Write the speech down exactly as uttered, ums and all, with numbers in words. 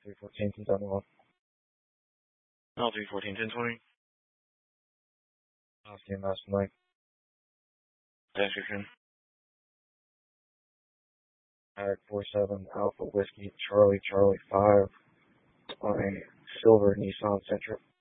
three fourteen, ten twenty-one. L three fourteen, ten twenty. Oscar Master Mike. Description. Eric four seven, Alpha Whiskey, Charlie, Charlie five, on a silver Nissan Sentra.